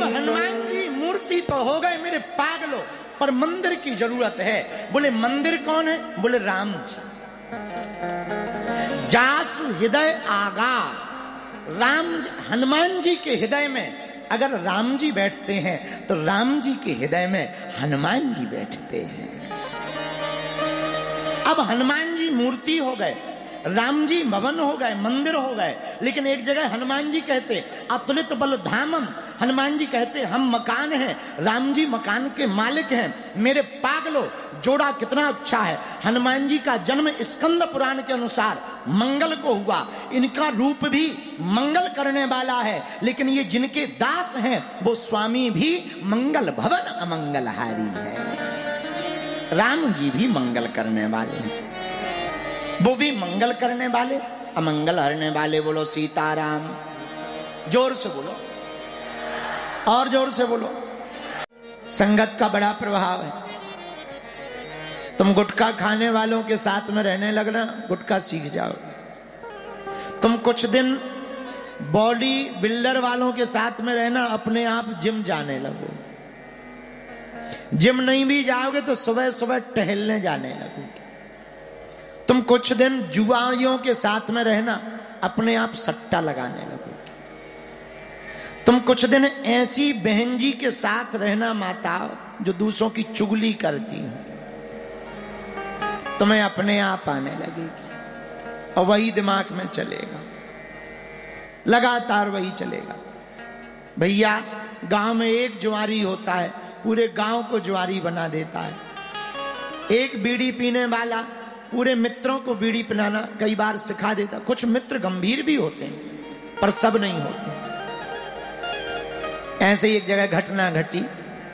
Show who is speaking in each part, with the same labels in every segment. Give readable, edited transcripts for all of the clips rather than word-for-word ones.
Speaker 1: हनुमान जी मूर्ति तो हो गए मेरे पागलों, पर मंदिर की जरूरत है। बोले मंदिर कौन है? बोले राम जी। जासु हृदय आगा, राम हनुमान जी के हृदय में अगर राम जी बैठते हैं तो राम जी के हृदय में हनुमान जी बैठते हैं। अब हनुमान जी मूर्ति हो गए, राम जी भवन हो गए, मंदिर हो गए, लेकिन एक जगह हनुमान जी कहते अतुलित बल धामम, हनुमान जी कहते हम मकान हैं, राम जी मकान के मालिक हैं। मेरे पागलों, जोड़ा कितना अच्छा है। हनुमान जी का जन्म स्कंद पुराण के अनुसार मंगल को हुआ। इनका रूप भी मंगल करने वाला है, लेकिन ये जिनके दास हैं वो स्वामी भी मंगल भवन अमंगलहारी है। राम जी भी मंगल करने वाले हैं, वो भी मंगल करने वाले, अमंगल हरने वाले। बोलो सीताराम। जोर से बोलो, और जोर से बोलो। संगत का बड़ा प्रभाव है। तुम गुटखा खाने वालों के साथ में रहने लगना, गुटखा सीख जाओ। तुम कुछ दिन बॉडी बिल्डर वालों के साथ में रहना, अपने आप जिम जाने लगो। जिम नहीं भी जाओगे तो सुबह सुबह टहलने जाने लगोगे। तुम कुछ दिन जुआरियों के साथ में रहना, अपने आप सट्टा लगाने लगोगे। तुम कुछ दिन ऐसी बहन जी के साथ रहना माताओं जो दूसरों की चुगली करती हैं, तुम्हें अपने आप आने लगेगी और वही दिमाग में चलेगा, लगातार वही चलेगा। भैया गांव में एक जुआरी होता है, पूरे गांव को जुआरी बना देता है। एक बीड़ी पीने वाला पूरे मित्रों को बीड़ी पिलाना कई बार सिखा देता। कुछ मित्र गंभीर भी होते हैं पर सब नहीं होते। ऐसे ही एक जगह घटना घटी।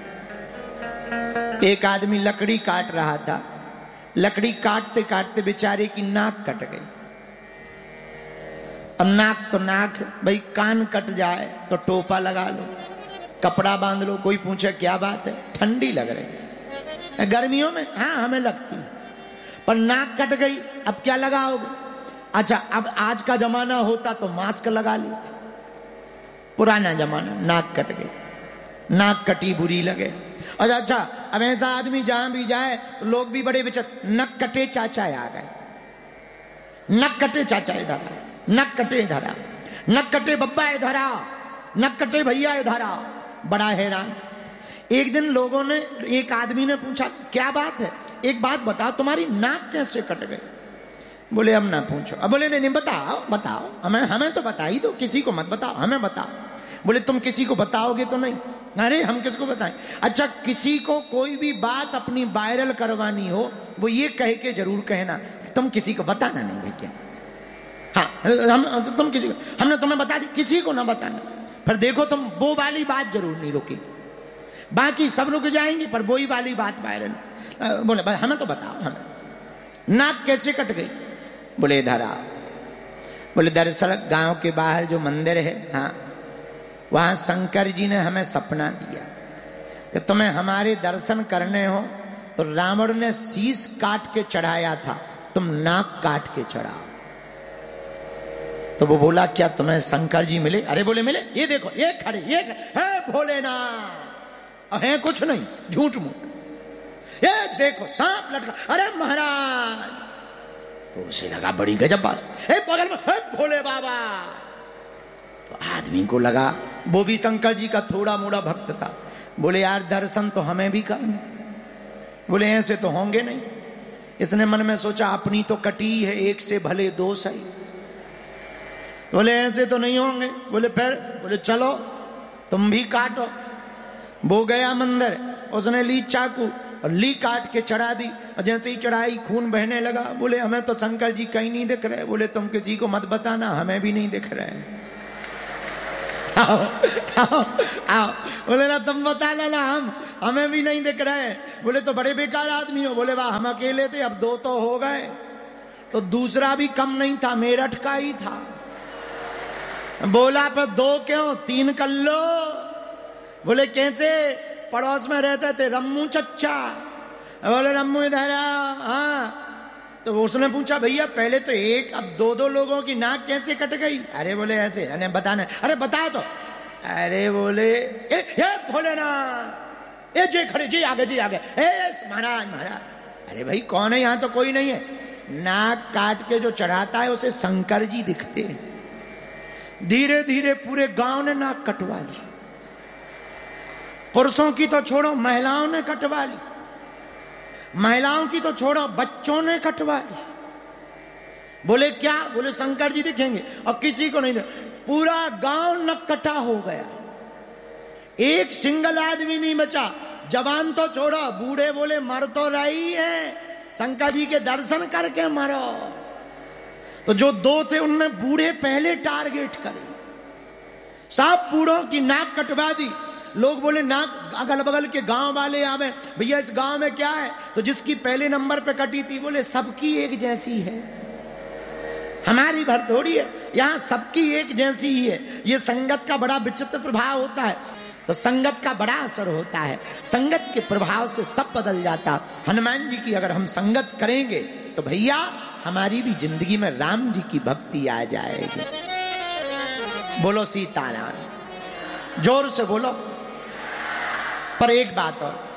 Speaker 1: एक आदमी लकड़ी काट रहा था, लकड़ी काटते काटते बेचारे की नाक कट गई। अब नाक तो नाक, भाई कान कट जाए तो टोपा लगा लो, कपड़ा बांध लो। कोई पूछे क्या बात है? ठंडी लग रही। गर्मियों में हाँ हमें लगती, पर नाक कट गई, अब क्या लगाओगे? अच्छा, अब आज का जमाना होता तो मास्क लगा लेते। पुराना जमाना, नाक कट गई, नाक कटी बुरी लगे। अच्छा, अब ऐसा आदमी जहां भी जाए तो लोग भी बड़े विचित्र, नक कटे चाचा आ गए, नक कटे चाचा इधर आ, नक कटे इधर आ, नक कटे बब्बा इधर आ, नक कटे भैया इधर आ। बड़ा हैरान। एक दिन लोगों ने, एक आदमी ने पूछा क्या बात है, एक बात बताओ तुम्हारी नाक कैसे कट गई? बोले हम ना पूछो। अब बोले नहीं बताओ बताओ, हमें तो बता ही दो, किसी को मत बताओ, हमें बताओ। बोले तुम किसी को बताओगे तो नहीं? अरे हम किसको बताएं? अच्छा, किसी को कोई भी बात अपनी वायरल करवानी हो वो ये कह के जरूर कहना, तुम किसी को बताना नहीं भैया। हाँ तुम किसी को, हमने तुम्हें बता दी, किसी को ना बताना। फिर देखो तुम वो वाली बात जरूर नहीं रुकेगी, बाकी सब रुक जाएंगे पर वही वाली बात वायरल। बोले हमें तो बताओ, हमें नाक कैसे कट गई? बोले इधर आओ। बोले दरअसल गांव के बाहर जो मंदिर है, हाँ वहां शंकर जी ने हमें सपना दिया कि तुम्हें हमारे दर्शन करने हो तो रावण ने शीश काट के चढ़ाया था, तुम नाक काट के चढ़ाओ। तो वो बोला क्या तुम्हें शंकर जी मिले? अरे बोले मिले, ये देखो ये खड़े, ये है भोलेनाथ, है कुछ नहीं, झूठ मूठ, ये देखो सांप लटका। अरे महाराज, तो उसे लगा बड़ी गजब बात, बगल में है भोले बाबा। तो आदमी को लगा वो भी शंकर जी का थोड़ा मोड़ा भक्त था। बोले यार दर्शन तो हमें भी करना। बोले ऐसे तो होंगे नहीं। इसने मन में सोचा अपनी तो कटी है, एक से भले दो सही। तो बोले ऐसे तो नहीं होंगे। बोले फिर? बोले चलो तुम भी काटो। वो गया मंदिर, उसने ली चाकू और ली काट के चढ़ा दी, और जैसे ही चढ़ाई खून बहने लगा। बोले हमें तो शंकर जी कहीं नहीं दिख रहे। बोले तुम किसी को मत बताना, हमें भी नहीं दिख रहे। आओ आओ आओ। बोले ना तुम बता लेना, हमें भी नहीं दिख रहे। बोले तो बड़े बेकार आदमी हो। बोले वाह हम अकेले थे, अब दो तो हो गए। तो दूसरा भी कम नहीं था, मेरठ का ही था। बोला पर दो क्यों, तीन कर लो। बोले कैसे? पड़ोस में रहते थे रम्मू चच्चा। बोले रम्मू इधर आ। हाँ, तो उसने पूछा भैया पहले तो एक, अब दो दो लोगों की नाक कैसे कट गई? अरे बोले ऐसे। अरे बताना। अरे बताओ तो। अरे बोले ये भोलेनाथ, ये जे खड़े, जी आगे, जी आगे, महाराज महाराज। अरे भाई कौन है, यहां तो कोई नहीं है। नाक काट के जो चढ़ाता है उसे शंकर जी दिखते हैं। धीरे धीरे पूरे गांव ने नाक कटवा ली। पुरुषों की तो छोड़ो, महिलाओं ने कटवा ली। महिलाओं की तो छोड़ो, बच्चों ने कटवा ली। बोले क्या? बोले शंकर जी दिखेंगे। और किसी को नहीं दे, पूरा गांव नक्कटा हो गया। एक सिंगल आदमी नहीं बचा। जवान तो छोड़ो, बूढ़े बोले मर तो रही है, शंकर जी के दर्शन करके मरो। तो जो दो थे उनने बूढ़े पहले टारगेट करे। सब बूढ़ों की नाक कटवा दी। लोग बोले नाक, अगल बगल के गांव वाले आवे, भैया इस गांव में क्या है? तो जिसकी पहले नंबर पे कटी थी, बोले सबकी एक जैसी है, हमारी भर थोड़ी है, यहां सबकी एक जैसी ही है। ये संगत का बड़ा विचित्र प्रभाव होता है। तो संगत का बड़ा असर होता है। संगत के प्रभाव से सब बदल जाता। हनुमान जी की अगर हम संगत करेंगे तो भैया हमारी भी जिंदगी में राम जी की भक्ति आ जाएगी। बोलो सीताराम, जोर से बोलो। पर एक बात और,